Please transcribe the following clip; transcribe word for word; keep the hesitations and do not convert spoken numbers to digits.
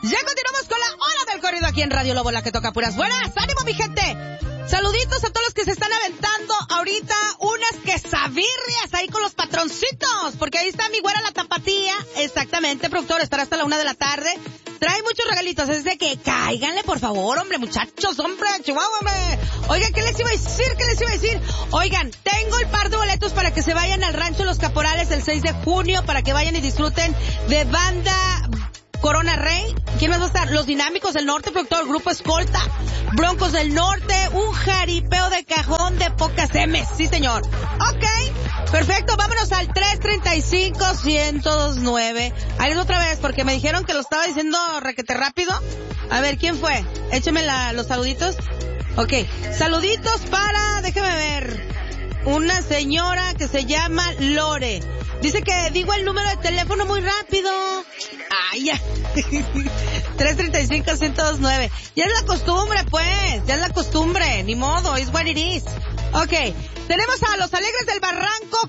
Ya continuamos con la hora del corrido aquí en Radio Lobo, la que toca puras buenas. ¡Ánimo, mi gente! Saluditos a todos los que se están aventando ahorita unas quesabirrias ahí con los patroncitos, porque ahí está mi güera la tapatía. Exactamente, productor, estará hasta la una de la tarde. Trae muchos regalitos, es de que cáiganle, por favor, hombre, muchachos, hombre, chihuahua, hombre. Oigan, ¿qué les iba a decir? ¿Qué les iba a decir? Oigan, tengo el par de boletos para que se vayan al Rancho Los Caporales el seis de junio, para que vayan y disfruten de banda Corona Rey. ¿Quién más va a estar? Los Dinámicos del Norte, productor, Grupo Escolta, Broncos del Norte, un jaripeo de cajón de pocas M's. Sí, señor. Ok, perfecto, vámonos al tres treinta y cinco, ciento veintinueve. Ahí es otra vez, porque me dijeron que lo estaba diciendo requete rápido. A ver, ¿quién fue? Écheme la, los saluditos. Ok, saluditos para, déjeme ver, una señora que se llama Lore. Dice que digo el número de teléfono muy rápido. Ay, ya. tres treinta y cinco, ciento veintinueve. Ya es la costumbre, pues. Ya es la costumbre. Ni modo, es what it is. Ok. Tenemos a los Alegres del Barranco